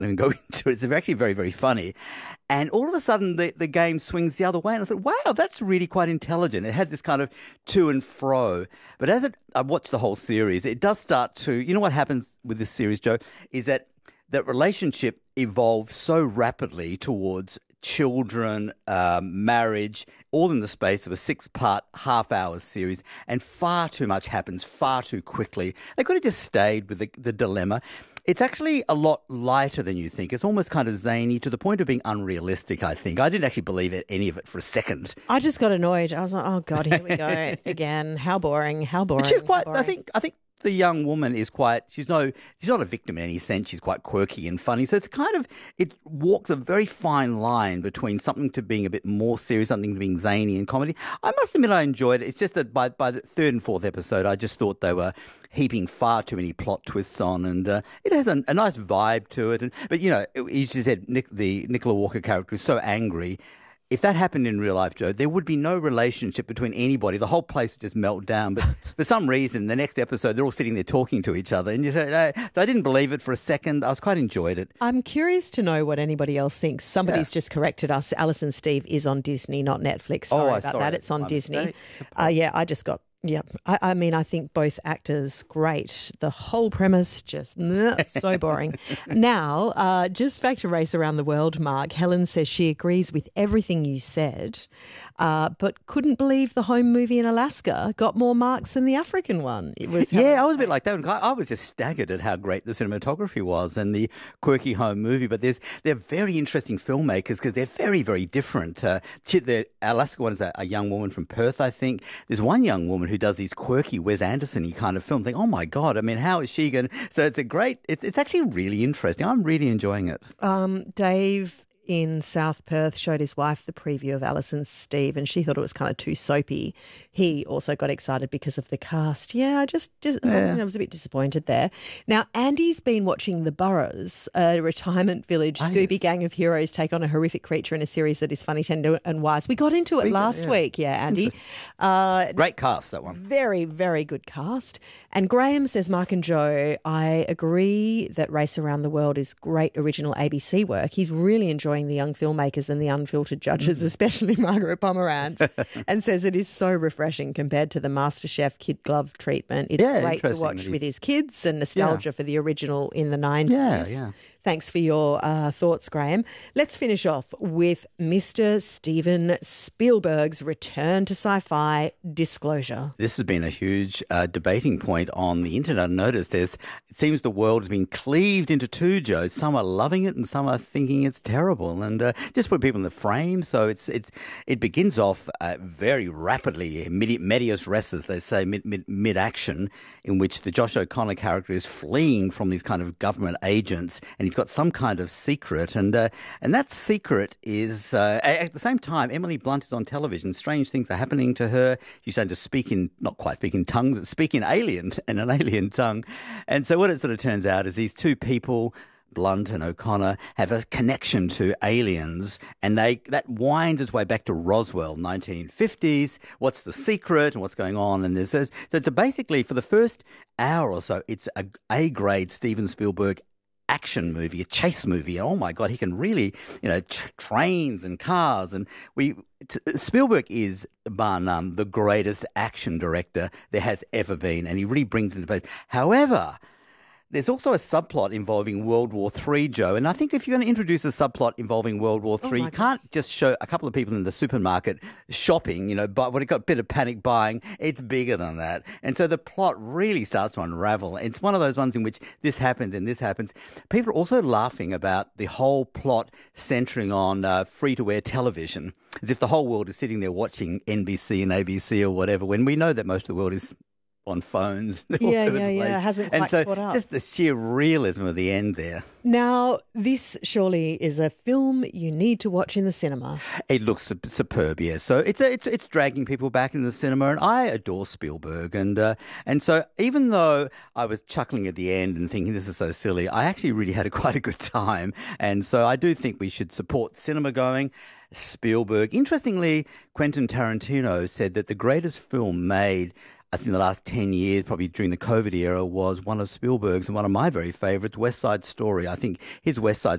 even go into it. It's actually very, very funny. And all of a sudden, the game swings the other way. And I thought, wow, that's really quite intelligent. It had this kind of to and fro. But I watched the whole series, it does start to, you know what happens with this series, Joe, is that relationship evolves so rapidly towards children, marriage, all in the space of a 6-part, half-hour series, and far too much happens far too quickly. They could have just stayed with the dilemma. It's actually a lot lighter than you think. It's almost kind of zany to the point of being unrealistic, I think. I didn't actually believe any of it for a second. I just got annoyed. I was like, oh, God, here we go again. How boring, how boring. But she's quite, how boring. I think the young woman is quite, she's not a victim in any sense. She's quite quirky and funny. So it walks a very fine line between something to being a bit more serious, something to being zany and comedy. I must admit I enjoyed it. It's just that by the third and fourth episode, I just thought they were heaping far too many plot twists on, and it has a nice vibe to it. But, you know, you just said the Nicola Walker character is so angry. If that happened in real life, Joe, there would be no relationship between anybody. The whole place would just melt down. But for some reason, the next episode, they're all sitting there talking to each other. And you say, no. So I didn't believe it for a second. I was quite enjoyed it. I'm curious to know what anybody else thinks. Somebody's just corrected us. Alice and Steve is on Disney, not Netflix. Sorry about that. It's on Disney. I just got... Yeah, I mean, I think both actors, great. The whole premise, just so boring. Now, just back to Race Around the World, Mark. Helen says she agrees with everything you said, but couldn't believe the home movie in Alaska got more marks than the African one. I was a bit like that. I was just staggered at how great the cinematography was and the quirky home movie. But they're very interesting filmmakers because they're very, very different. The Alaska one is a young woman from Perth, I think. There's one young woman who does these quirky Wes Anderson-y kind of film. Think, oh my God, I mean, how is she going to... So it's actually really interesting. I'm really enjoying it. Dave in South Perth showed his wife the preview of Alice and Steve, and she thought it was kind of too soapy. He also got excited because of the cast. Yeah, I was a bit disappointed there. Now, Andy's been watching The Burrows, a retirement village Scooby gang of heroes take on a horrific creature in a series that is funny, tender and wise. We got into it last week, Andy. Great cast, that one. Very, very good cast. And Graham says, Mark and Joe, I agree that Race Around the World is great original ABC work. He's really enjoying the young filmmakers and the unfiltered judges, especially Margaret Pomerantz, and says it is so refreshing compared to the MasterChef kid glove treatment. It's great to watch with his kids and nostalgia for the original in the 90s. Yeah. Thanks for your thoughts, Graham. Let's finish off with Mr. Steven Spielberg's return to sci-fi Disclosure. This has been a huge debating point on the internet. I noticed it seems the world has been cleaved into two, Joe. Some are loving it and some are thinking it's terrible. And just put people in the frame. So it begins off very rapidly, medias res, as they say, mid-action, in which the Josh O'Connor character is fleeing from these kind of government agents, and he's got some kind of secret, and that secret is at the same time Emily Blunt is on television. Strange things are happening to her. She's starting to not quite speak in tongues, but speak in an alien tongue. And so what it sort of turns out is these two people, Blunt and O'Connor, have a connection to aliens, and that winds its way back to Roswell, 1950s. What's the secret and what's going on? And so it's basically, for the first hour or so, it's a A-grade Steven Spielberg action movie, a chase movie. Oh my God, he can really, trains and cars. And Spielberg is, bar none, the greatest action director there has ever been, and he really brings it into place. However, there's also a subplot involving World War III, Joe. And I think if you're going to introduce a subplot involving World War III, you can't just show a couple of people in the supermarket shopping, but when it got a bit of panic buying, it's bigger than that. And so the plot really starts to unravel. It's one of those ones in which this happens and this happens. People are also laughing about the whole plot centering on free-to-air television, as if the whole world is sitting there watching NBC and ABC or whatever, when we know that most of the world is on phones. Yeah. Hasn't quite caught up. Just the sheer realism of the end there. Now, this surely is a film you need to watch in the cinema. It looks superb, yeah. So it's dragging people back into the cinema, and I adore Spielberg. And so even though I was chuckling at the end and thinking this is so silly, I actually really had quite a good time. And so I do think we should support cinema going. Spielberg. Interestingly, Quentin Tarantino said that the greatest film made I think the last 10 years, probably during the COVID era, was one of Spielberg's and one of my very favourites, West Side Story. I think his West Side